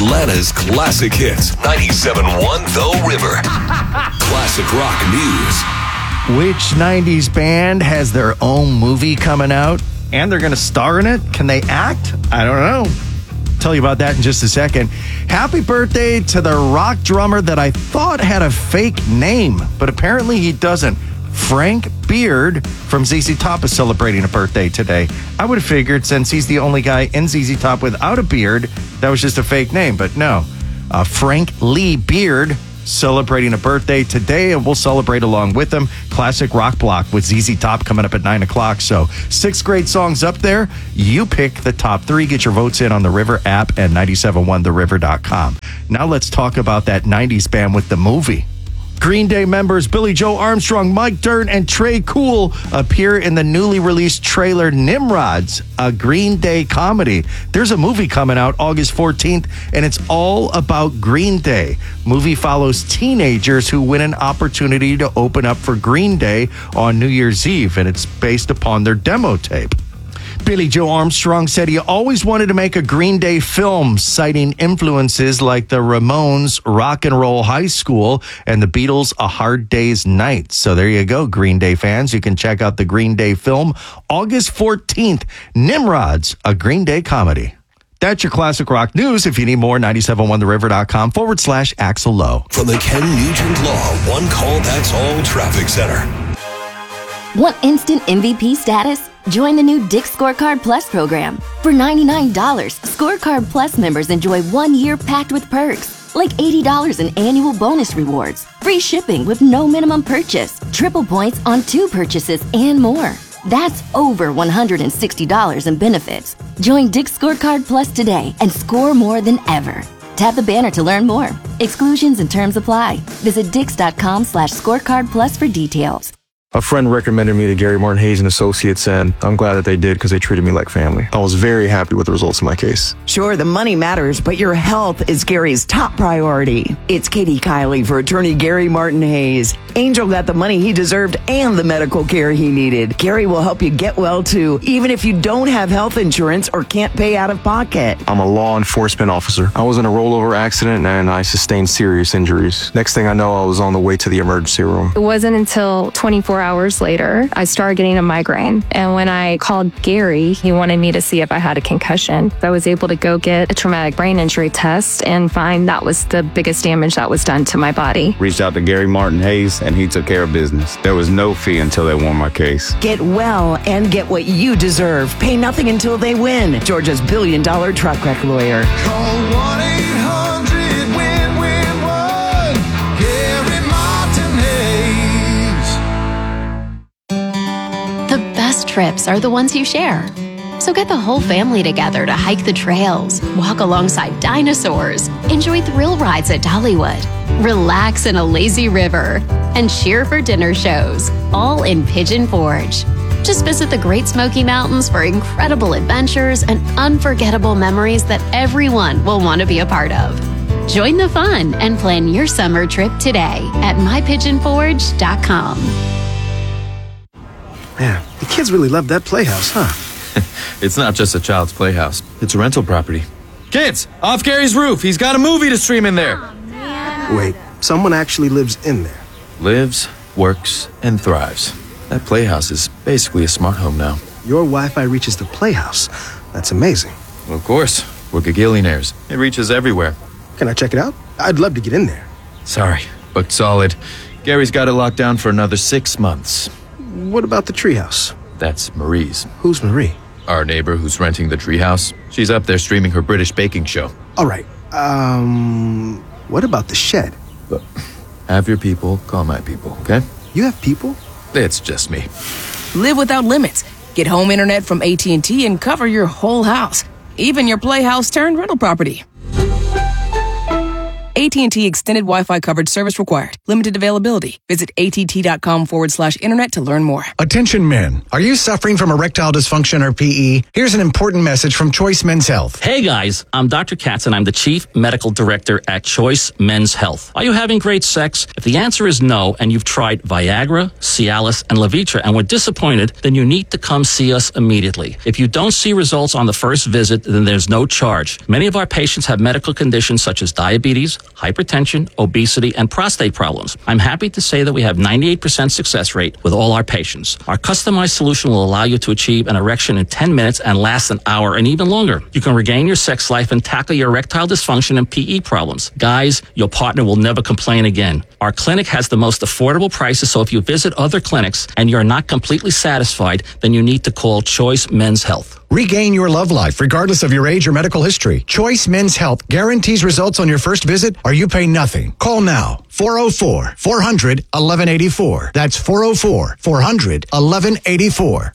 Atlanta's classic hits. 97.1 The River. Classic rock news. Which 90s band has their own movie coming out and they're going to star in it? Can they act? I don't know. Tell you about that in just a second. Happy birthday to the rock drummer that I thought had a fake name, but apparently he doesn't. Frank Beard from ZZ Top is celebrating a birthday today. I would have figured since he's the only guy in ZZ Top without a beard, that was just a fake name, but no. Frank Lee Beard celebrating a birthday today, and we'll celebrate along with him. Classic Rock Block with ZZ Top coming up at 9 o'clock. So 6 great songs up there. You pick the top 3. Get your votes in on the River app and 971theriver.com. Now let's talk about that 90s band with the movie. Green Day members Billy Joe Armstrong, Mike Dirnt, and Trey Cool appear in the newly released trailer Nimrods, a Green Day comedy. There's a movie coming out August 14th, and it's all about Green Day. Movie follows teenagers who win an opportunity to open up for Green Day on New Year's Eve, and it's based upon their demo tape. Billy Joe Armstrong said he always wanted to make a Green Day film, citing influences like the Ramones' Rock and Roll High School and the Beatles' A Hard Day's Night. So there you go, Green Day fans. You can check out the Green Day film August 14th, Nimrods, a Green Day comedy. That's your classic rock news. If you need more, 971theriver.com/Axel Lowe. From the Ken Nugent Law One Call That's All Traffic Center. Want instant MVP status? Join the new Dick's Scorecard Plus program. For $99, Scorecard Plus members enjoy 1 year packed with perks, like $80 in annual bonus rewards, free shipping with no minimum purchase, triple points on 2 purchases, and more. That's over $160 in benefits. Join Dick's Scorecard Plus today and score more than ever. Tap the banner to learn more. Exclusions and terms apply. Visit dix.com/scorecard plus for details. A friend recommended me to Gary Martin Hayes and Associates, and I'm glad that they did because they treated me like family. I was very happy with the results of my case. Sure, the money matters, but your health is Gary's top priority. It's Katie Kiley for attorney Gary Martin Hayes. Angel got the money he deserved and the medical care he needed. Gary will help you get well, too, even if you don't have health insurance or can't pay out of pocket. I'm a law enforcement officer. I was in a rollover accident, and I sustained serious injuries. Next thing I know, I was on the way to the emergency room. It wasn't until 24 hours later, I started getting a migraine. And when I called Gary, he wanted me to see if I had a concussion. I was able to go get a traumatic brain injury test and find that was the biggest damage that was done to my body. Reached out to Gary Martin Hayes, and he took care of business. There was no fee until they won my case. Get well and get what you deserve. Pay nothing until they win. Georgia's $1 billion truck wreck lawyer. Call 1-800-WIN-WIN-1. Gary Martin Hayes. The best trips are the ones you share. So get the whole family together to hike the trails, walk alongside dinosaurs, enjoy thrill rides at Dollywood, relax in a lazy river, and cheer for dinner shows, all in Pigeon Forge. Just visit the Great Smoky Mountains for incredible adventures and unforgettable memories that everyone will want to be a part of. Join the fun and plan your summer trip today at mypigeonforge.com. Man, the kids really love that playhouse, huh? It's not just a child's playhouse. It's a rental property. Kids, off Gary's roof. He's got a movie to stream in there. Wait, someone actually lives in there? Lives, works, and thrives. That playhouse is basically a smart home now. Your Wi-Fi reaches the playhouse. That's amazing. Well, of course. We're gagillionaires. It reaches everywhere. Can I check it out? I'd love to get in there. Sorry, booked solid. Gary's got it locked down for another 6 months. What about the treehouse? That's Marie's. Who's Marie? Our neighbor who's renting the treehouse. She's up there streaming her British baking show. All right. What about the shed? But have your people call my people, okay? You have people? It's just me. Live without limits. Get home internet from AT&T and cover your whole house, even your playhouse turned rental property. AT&T Extended Wi-Fi coverage service required. Limited availability. Visit att.com/internet to learn more. Attention men. Are you suffering from erectile dysfunction or PE? Here's an important message from Choice Men's Health. Hey guys, I'm Dr. Katz and I'm the Chief Medical Director at Choice Men's Health. Are you having great sex? If the answer is no and you've tried Viagra, Cialis, and Levitra and were disappointed, then you need to come see us immediately. If you don't see results on the first visit, then there's no charge. Many of our patients have medical conditions such as diabetes, hypertension, obesity, and prostate problems. I'm happy to say that we have 98% success rate with all our patients. Our customized solution will allow you to achieve an erection in 10 minutes and last an hour and even longer. You can regain your sex life and tackle your erectile dysfunction and PE problems. Guys, your partner will never complain again. Our clinic has the most affordable prices, so if you visit other clinics and you're not completely satisfied, then you need to call Choice Men's Health. Regain your love life regardless of your age or medical history. Choice Men's Health guarantees results on your first visit or you pay nothing. Call now. 404-400-1184. That's 404-400-1184.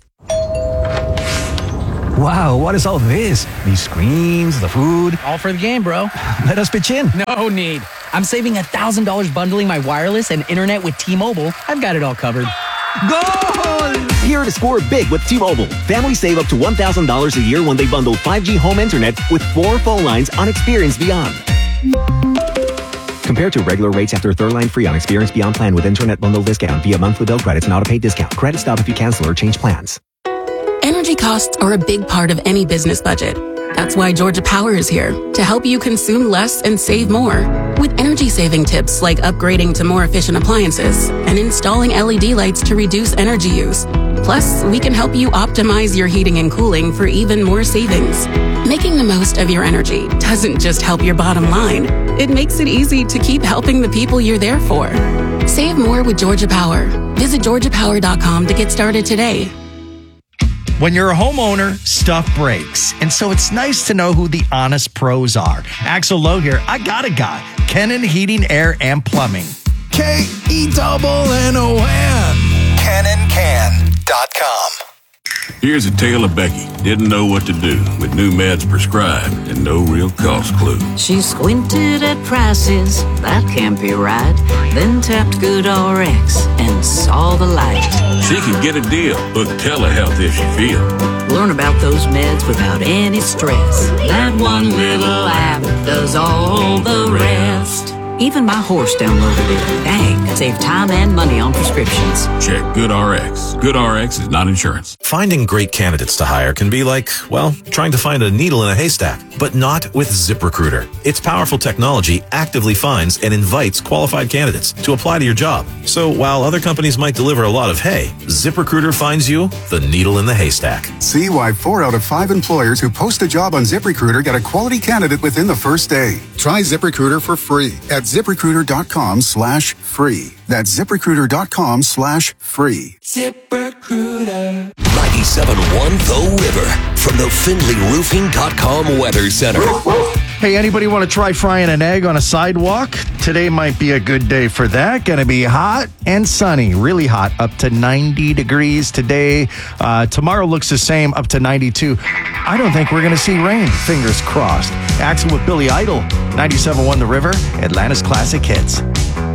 Wow, what is all this? These screens, the food. All for the game, bro. Let us pitch in. No need. I'm saving $1,000 bundling my wireless and internet with T-Mobile. I've got it all covered. Goal! Here to score big with T-Mobile. Families save up to $1,000 a year when they bundle 5G home internet with 4 phone lines on Experience Beyond. Compared to regular rates after third line free on Experience Beyond plan with internet bundle discount via monthly bill credits and auto-pay discount. Credit stop if you cancel or change plans. Energy costs are a big part of any business budget. That's why Georgia Power is here to help you consume less and save more. With energy-saving tips like upgrading to more efficient appliances and installing LED lights to reduce energy use. Plus, we can help you optimize your heating and cooling for even more savings. Making the most of your energy doesn't just help your bottom line. It makes it easy to keep helping the people you're there for. Save more with Georgia Power. Visit georgiapower.com to get started today. When you're a homeowner, stuff breaks. And so it's nice to know who the honest pros are. Axel Lowe here. I got a guy. Kennan Heating, Air, and Plumbing. KENNON. KennanCan.com. Here's a tale of Becky. Didn't know what to do with new meds prescribed and no real cost clue. She squinted at prices, that can't be right. Then tapped GoodRx and saw the light. She could get a deal. Book telehealth if she feel. Learn about those meds without any stress. That one little app does all the rest. Even my horse downloaded it. Dang, save time and money on prescriptions. Check GoodRx. GoodRx is not insurance. Finding great candidates to hire can be like, well, trying to find a needle in a haystack, but not with ZipRecruiter. Its powerful technology actively finds and invites qualified candidates to apply to your job. So while other companies might deliver a lot of hay, ZipRecruiter finds you the needle in the haystack. See why 4 out of 5 employers who post a job on ZipRecruiter get a quality candidate within the first day. Try ZipRecruiter for free at ZipRecruiter.com/free. That's ZipRecruiter.com/free. ZipRecruiter. 97.1 The River from the FindlayRoofing.com Weather Center. Hey, anybody want to try frying an egg on a sidewalk? Today might be a good day for that. Going to be hot and sunny, really hot, up to 90 degrees today. Tomorrow looks the same, up to 92. I don't think we're going to see rain. Fingers crossed. Axel with Billy Idol, 97.1 The River, Atlanta's classic hits.